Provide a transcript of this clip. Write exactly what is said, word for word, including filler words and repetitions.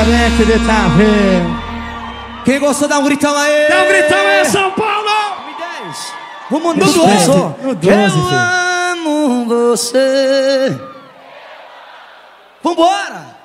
diferente de tá vendo. Quem gostou, dá um gritão aí. Dá um gritão aí, São Paulo. Vamos no doze. No doze, Eu filho. amo você. Vambora.